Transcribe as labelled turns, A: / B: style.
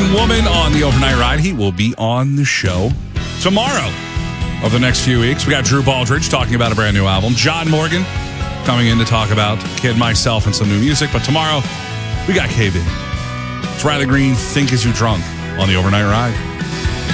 A: One woman on the overnight ride. He will be on the show tomorrow of the next few weeks. We got Drew Baldridge talking about a brand new album. John Morgan coming in to talk about Kid Myself and some new music. But tomorrow, we got KB. It's Riley Green, Think As You Drunk on the overnight ride.